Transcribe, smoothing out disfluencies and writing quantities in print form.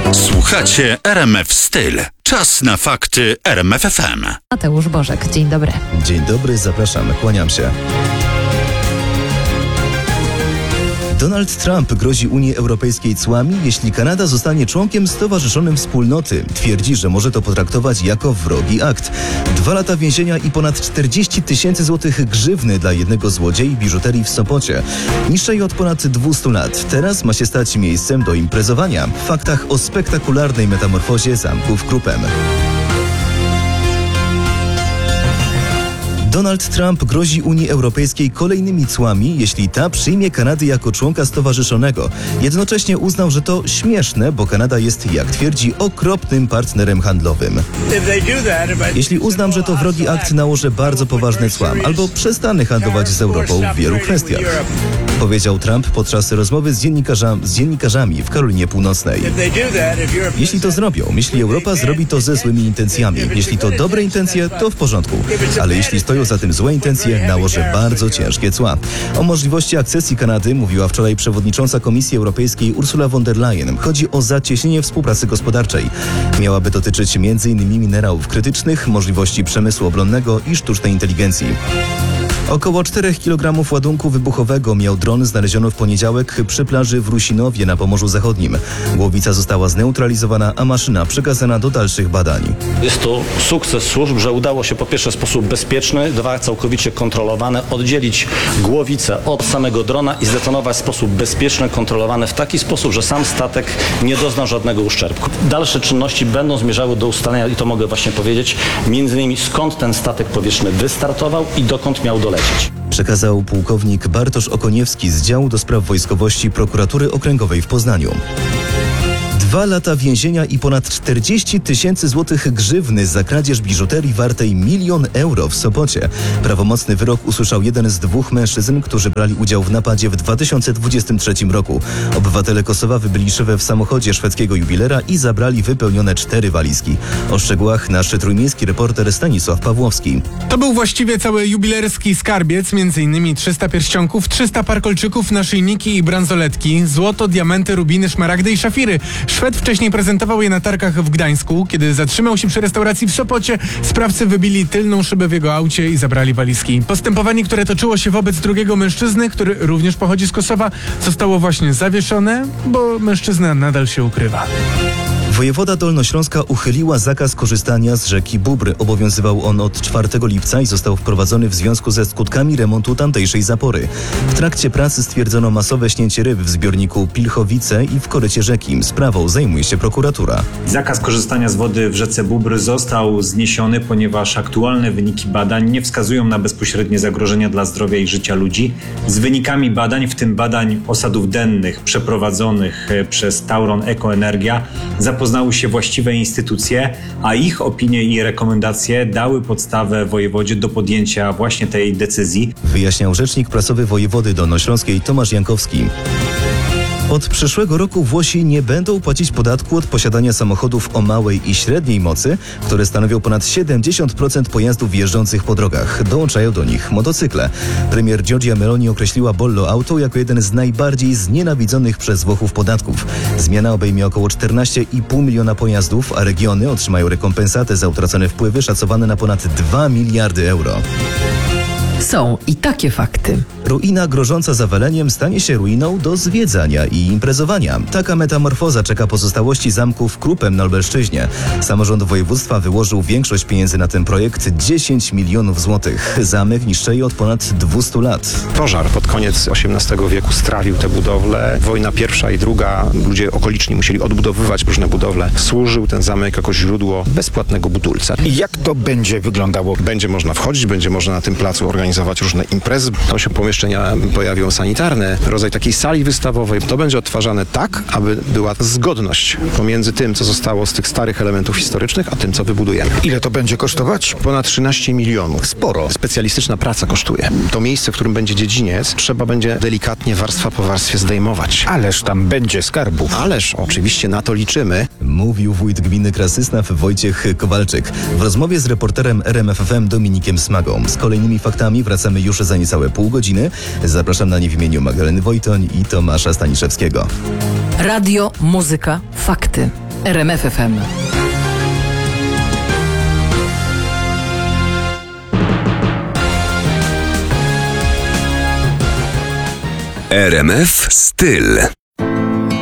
Słuchacie RMF Styl. Czas na fakty RMF FM. Mateusz Bożek, dzień dobry. Dzień dobry, zapraszam, kłaniam się. Donald Trump grozi Unii Europejskiej cłami, jeśli Kanada zostanie członkiem stowarzyszonym wspólnoty. Twierdzi, że może to potraktować jako wrogi akt. 2 lata więzienia i ponad 40 000 złotych grzywny dla jednego złodziei biżuterii w Sopocie. Niższej od ponad 200 lat. Teraz ma się stać miejscem do imprezowania. W faktach o spektakularnej metamorfozie zamku w Krupem. Donald Trump grozi Unii Europejskiej kolejnymi cłami, jeśli ta przyjmie Kanadę jako członka stowarzyszonego. Jednocześnie uznał, że to śmieszne, bo Kanada jest, jak twierdzi, okropnym partnerem handlowym. Jeśli uznam, że to wrogi akt, nałożę bardzo poważne cła, albo przestanę handlować z Europą w wielu kwestiach, powiedział Trump podczas rozmowy z dziennikarzami w Karolinie Północnej. Jeśli to zrobią, jeśli Europa zrobi to ze złymi intencjami, jeśli to dobre intencje, to w porządku, ale jeśli stoją za tym złe intencje, nałożę bardzo ciężkie cła. O możliwości akcesji Kanady mówiła wczoraj przewodnicząca Komisji Europejskiej Ursula von der Leyen. Chodzi o zacieśnienie współpracy gospodarczej. Miałaby dotyczyć m.in. minerałów krytycznych, możliwości przemysłu obronnego i sztucznej inteligencji. Około 4 kg ładunku wybuchowego miał dron, znaleziono w poniedziałek przy plaży w Rusinowie na Pomorzu Zachodnim. Głowica została zneutralizowana, a maszyna przekazana do dalszych badań. Jest to sukces służb, że udało się po pierwsze w sposób bezpieczny, 2 całkowicie kontrolowane, oddzielić głowicę od samego drona i zdetonować w sposób bezpieczny, kontrolowany w taki sposób, że sam statek nie doznał żadnego uszczerbku. Dalsze czynności będą zmierzały do ustalenia, i to mogę właśnie powiedzieć, m.in. skąd ten statek powietrzny wystartował i dokąd miał dolecieć. Przekazał pułkownik Bartosz Okoniewski z działu do spraw wojskowości Prokuratury Okręgowej w Poznaniu. 2 lata więzienia i ponad 40 000 złotych grzywny za kradzież biżuterii wartej 1 000 000 euro w Sopocie. Prawomocny wyrok usłyszał jeden z 2 mężczyzn, którzy brali udział w napadzie w 2023 roku. Obywatele Kosowa wybyli szybę w samochodzie szwedzkiego jubilera i zabrali wypełnione 4 walizki. O szczegółach nasz trójmiejski reporter Stanisław Pawłowski. To był właściwie cały jubilerski skarbiec, m.in. 300 pierścionków, 300 par kolczyków, naszyjniki i bransoletki, złoto, diamenty, rubiny, szmaragdy i szafiry. Szwed wcześniej prezentował je na targach w Gdańsku. Kiedy zatrzymał się przy restauracji w Sopocie, sprawcy wybili tylną szybę w jego aucie i zabrali walizki. Postępowanie, które toczyło się wobec drugiego mężczyzny, który również pochodzi z Kosowa, zostało właśnie zawieszone, bo mężczyzna nadal się ukrywa. Wojewoda Dolnośląska uchyliła zakaz korzystania z rzeki Bóbr. Obowiązywał on od 4 lipca i został wprowadzony w związku ze skutkami remontu tamtejszej zapory. W trakcie pracy stwierdzono masowe śnięcie ryb w zbiorniku Pilchowice i w korycie rzeki. Sprawą zajmuje się prokuratura. Zakaz korzystania z wody w rzece Bóbr został zniesiony, ponieważ aktualne wyniki badań nie wskazują na bezpośrednie zagrożenia dla zdrowia i życia ludzi. Z wynikami badań, w tym badań osadów dennych przeprowadzonych przez Tauron Ekoenergia, zapoznały się właściwe instytucje, a ich opinie i rekomendacje dały podstawę wojewodzie do podjęcia właśnie tej decyzji. Wyjaśniał rzecznik prasowy wojewody dolnośląskiej Tomasz Jankowski. Od przyszłego roku Włosi nie będą płacić podatku od posiadania samochodów o małej i średniej mocy, które stanowią ponad 70% pojazdów jeżdżących po drogach. Dołączają do nich motocykle. Premier Giorgia Meloni określiła Bollo Auto jako jeden z najbardziej znienawidzonych przez Włochów podatków. Zmiana obejmie około 14,5 miliona pojazdów, a regiony otrzymają rekompensatę za utracone wpływy szacowane na ponad 2 miliardy euro. Są i takie fakty. Ruina grożąca zawaleniem stanie się ruiną do zwiedzania i imprezowania. Taka metamorfoza czeka pozostałości zamku w Krupem na Lubelszczyźnie. Samorząd województwa wyłożył większość pieniędzy na ten projekt, 10 milionów złotych. Zamek niszczeje od ponad 200 lat. Pożar pod koniec XVIII wieku strawił te budowle. Wojna pierwsza i druga, ludzie okoliczni musieli odbudowywać różne budowle. Służył ten zamek jako źródło bezpłatnego budulca. I jak to będzie wyglądało? Będzie można wchodzić, będzie można na tym placu organizować różne imprezy. Tam się pomieszczenia pojawią sanitarne, rodzaj takiej sali wystawowej. To będzie odtwarzane tak, aby była zgodność pomiędzy tym, co zostało z tych starych elementów historycznych, a tym, co wybudujemy. Ile to będzie kosztować? Ponad 13 milionów. Sporo. Specjalistyczna praca kosztuje. To miejsce, w którym będzie dziedziniec, trzeba będzie delikatnie warstwa po warstwie zdejmować. Ależ tam będzie skarbów. Ależ oczywiście na to liczymy. Mówił wójt gminy Krasysław Wojciech Kowalczyk w rozmowie z reporterem RMF FM Dominikiem Smagą. Z kolejnymi faktami wracamy już za niecałe pół godziny. Zapraszam na nie w imieniu Magdaleny Wojtoń i Tomasza Staniszewskiego. Radio, muzyka, fakty. RMFFM. RMF Styl.